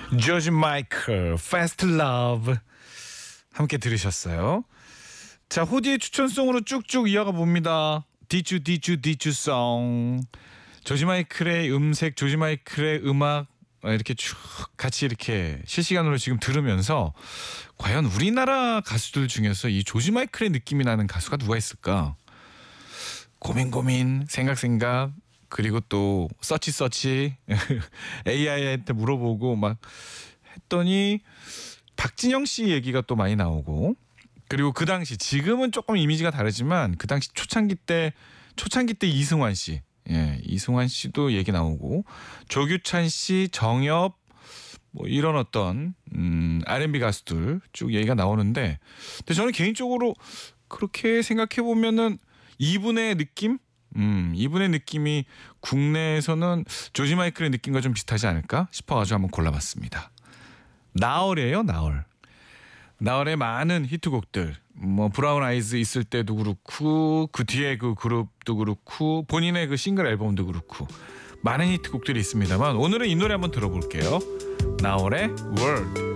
조지 마이클, Fast Love 함께 들으셨어요. 자, 호디의 추천송으로 쭉쭉 이어가 봅니다. 디쥬송. 조지 마이클의 음색, 조지 마이클의 음악 이렇게 쭉 같이 이렇게 실시간으로 지금 들으면서 과연 우리나라 가수들 중에서 이 조지 마이클의 느낌이 나는 가수가 누가 있을까? 고민, 생각, 그리고 또 서치 AI한테 물어보고 막 했더니 박진영 씨 얘기가 또 많이 나오고, 그리고 그 당시, 지금은 조금 이미지가 다르지만 그 당시 초창기 때 이승환 씨, 이승환 씨도 얘기 나오고, 조규찬 씨, 정엽, 뭐 이런 어떤 R&B 가수들 쭉 얘기가 나오는데, 근데 저는 개인적으로 그렇게 생각해 보면은 이분의 느낌, 이분의 느낌이 국내에서는 조지 마이클의 느낌과 좀 비슷하지 않을까 싶어가지고 한번 골라봤습니다. 나얼이에요, 나얼. 나얼의 많은 히트곡들, 뭐 브라운 아이즈 있을 때도 그렇고, 그 뒤에 그 그룹도 그렇고, 본인의 그 싱글 앨범도 그렇고, 많은 히트곡들이 있습니다만 오늘은 이 노래 한번 들어볼게요. 나얼의 World.